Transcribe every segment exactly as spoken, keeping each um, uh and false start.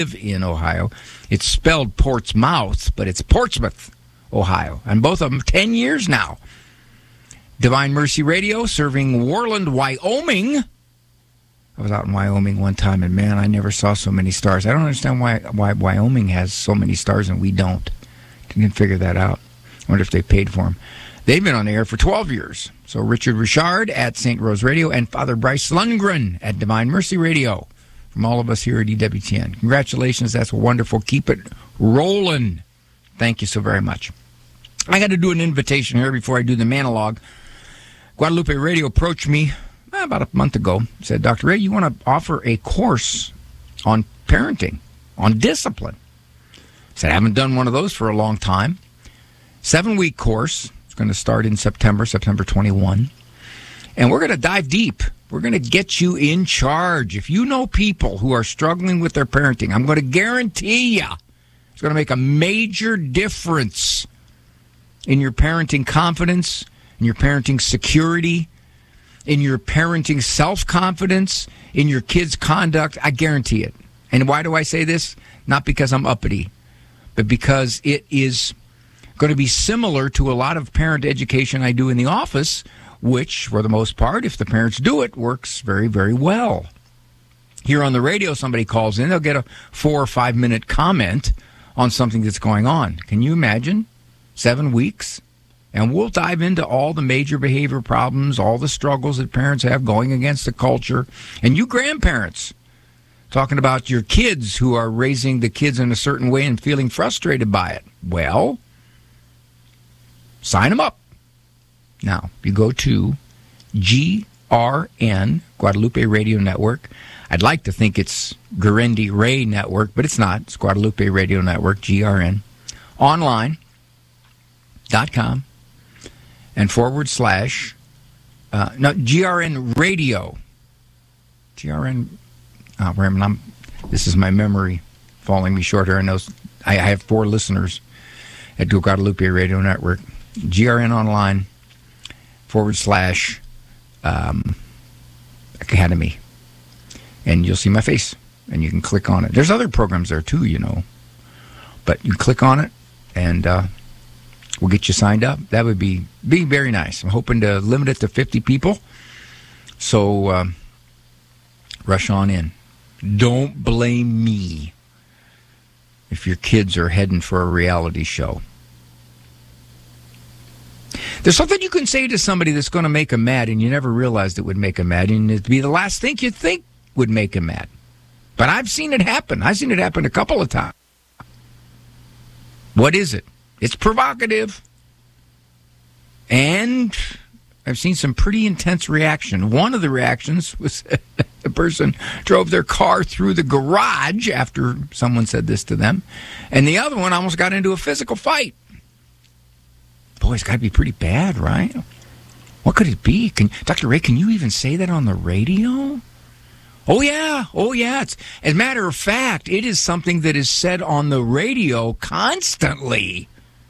in Ohio. It's spelled Portsmouth, but it's Portsmouth, Ohio. And both of them, ten years now. Divine Mercy Radio, serving Worland, Wyoming. I was out in Wyoming one time, and man, I never saw so many stars. I don't understand why why Wyoming has so many stars and we don't. Didn't figure that out. I wonder if they paid for them. They've been on the air for twelve years. So Richard Richard at Saint Rose Radio and Father Bryce Lundgren at Divine Mercy Radio. From all of us here at E W T N. Congratulations. That's wonderful. Keep it rolling. Thank you so very much. I got to do an invitation here before I do the monologue. Guadalupe Radio approached me about a month ago. Said, Doctor Ray, you want to offer a course on parenting, on discipline? Said, I haven't done one of those for a long time. Seven-week course. It's going to start in September, September twenty-first. And we're going to dive deep. We're going to get you in charge. If you know people who are struggling with their parenting, I'm going to guarantee you it's going to make a major difference in your parenting confidence, in your parenting security, in your parenting self-confidence, in your kids' conduct. I guarantee it. And why do I say this? Not because I'm uppity, but because it is going to be similar to a lot of parent education I do in the office, which, for the most part, if the parents do it, works very, very well. Here on the radio, somebody calls in, they'll get a four or five minute comment on something that's going on. Can you imagine? Seven weeks? And we'll dive into all the major behavior problems, all the struggles that parents have going against the culture. And you grandparents, talking about your kids who are raising the kids in a certain way and feeling frustrated by it. Well, sign them up. Now, you go to G R N, Guadalupe Radio Network. I'd like to think it's Guarendi Ray Network, but it's not. It's Guadalupe Radio Network, G R N, online dot com, and forward slash, uh, no, G R N Radio. G R N, oh, I'm, this is my memory falling me short here. I know I, I have four listeners at Guadalupe Radio Network. G R N online. forward slash um, Academy. And you'll see my face, and you can click on it. There's other programs there, too, you know. But you click on it, and uh, we'll get you signed up. That would be, be very nice. I'm hoping to limit it to fifty people. So um, rush on in. Don't blame me if your kids are heading for a reality show. There's something you can say to somebody that's going to make them mad, and you never realized it would make them mad, and it'd be the last thing you'd think would make them mad. But I've seen it happen. I've seen it happen a couple of times. What is it? It's provocative. And I've seen some pretty intense reaction. One of the reactions was the person drove their car through the garage after someone said this to them, and the other one almost got into a physical fight. Boy, it's got to be pretty bad, right? What could it be? Can, Doctor Ray, can you even say that on the radio? Oh, yeah. Oh, yeah. It's, as a matter of fact, it is something that is said on the radio constantly.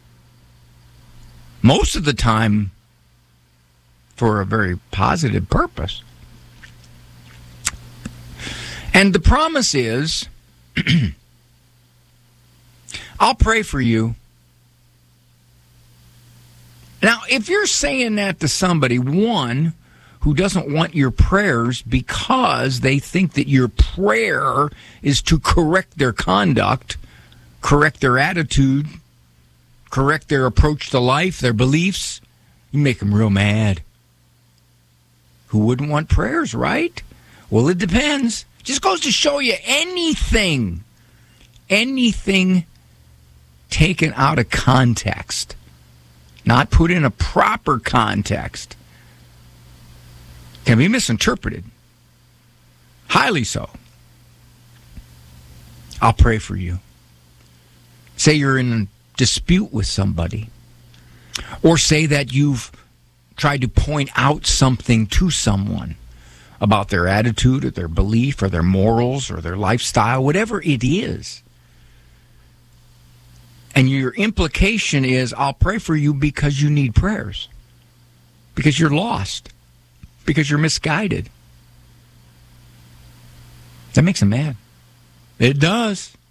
Most of the time for a very positive purpose. And the promise is, I'll pray for you. Now, if you're saying that to somebody, one, who doesn't want your prayers because they think that your prayer is to correct their conduct, correct their attitude, correct their approach to life, their beliefs, you make them real mad. Who wouldn't want prayers, right? Well, it depends. Just goes to show you anything, anything taken out of context, not put in a proper context, can be misinterpreted. Highly so. I'll pray for you. Say you're in a dispute with somebody, or say that you've tried to point out something to someone about their attitude or their belief or their morals or their lifestyle, whatever it is. And your implication is, I'll pray for you because you need prayers, because you're lost, because you're misguided. That makes them mad. It does.